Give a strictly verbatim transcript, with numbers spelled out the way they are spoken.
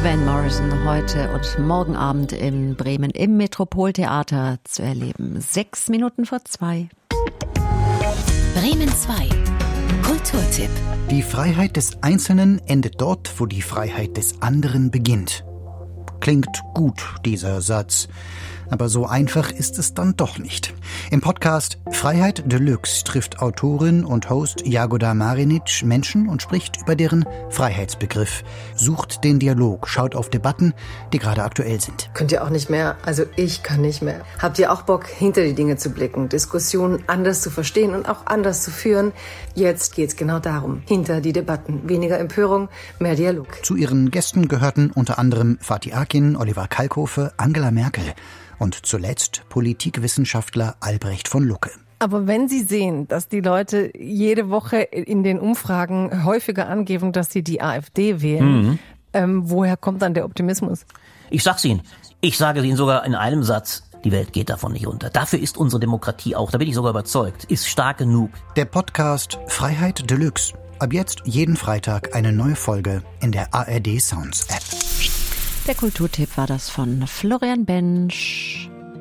Van Morrison heute und morgen Abend in Bremen im Metropoltheater zu erleben. Sechs Minuten vor zwei. Bremen zwei. Kulturtipp. Die Freiheit des Einzelnen endet dort, wo die Freiheit des anderen beginnt. Klingt gut, dieser Satz. Aber so einfach ist es dann doch nicht. Im Podcast Freiheit Deluxe trifft Autorin und Host Jagoda Marinic Menschen und spricht über deren Freiheitsbegriff. Sucht den Dialog, schaut auf Debatten, die gerade aktuell sind. Könnt ihr auch nicht mehr, also ich kann nicht mehr. Habt ihr auch Bock, hinter die Dinge zu blicken, Diskussionen anders zu verstehen und auch anders zu führen? Jetzt geht's genau darum. Hinter die Debatten. Weniger Empörung, mehr Dialog. Zu ihren Gästen gehörten unter anderem Fatih Akin, Oliver Kalkofe, Angela Merkel und zuletzt Politikwissenschaftler Albrecht von Lucke. Aber wenn Sie sehen, dass die Leute jede Woche in den Umfragen häufiger angeben, dass sie die AfD wählen, mhm. ähm, woher kommt dann der Optimismus? Ich sag's Ihnen. Ich sage Ihnen sogar in einem Satz, die Welt geht davon nicht unter. Dafür ist unsere Demokratie auch, da bin ich sogar überzeugt, ist stark genug. Der Podcast Freiheit Deluxe. Ab jetzt jeden Freitag eine neue Folge in der A R D Sounds App. Der Kulturtipp war das von Florian Bensch.